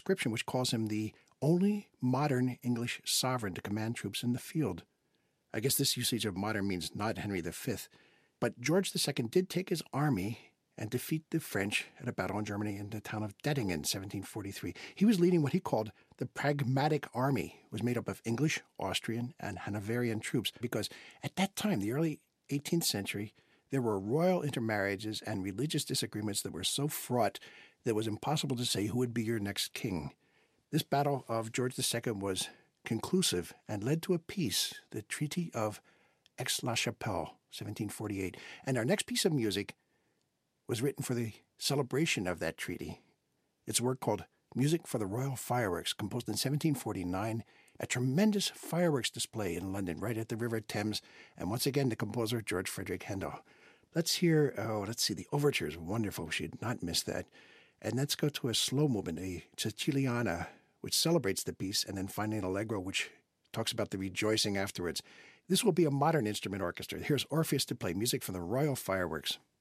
inscription which calls him the only modern English sovereign to command troops in the field. I guess this usage of modern means not Henry V. But George II did take his army and defeat the French at a battle in Germany in the town of Dettingen in 1743. He was leading what he called the Pragmatic Army. It was made up of English, Austrian, and Hanoverian troops because at that time, the early 18th century, there were royal intermarriages and religious disagreements that were so fraught that it was impossible to say who would be your next king. This battle of George II was conclusive and led to a peace, the Treaty of Aix-la-Chapelle, 1748. And our next piece of music was written for the celebration of that treaty. It's a work called Music for the Royal Fireworks, composed in 1749, a tremendous fireworks display in London, right at the River Thames, and once again, the composer, George Frederick Handel. Let's hear, the overture is wonderful. We should not miss that. And let's go to a slow movement, a Siciliana, which celebrates the piece, and then finally an Allegro, which talks about the rejoicing afterwards. This will be a modern instrument orchestra. Here's Orpheus to play music from the Royal Fireworks.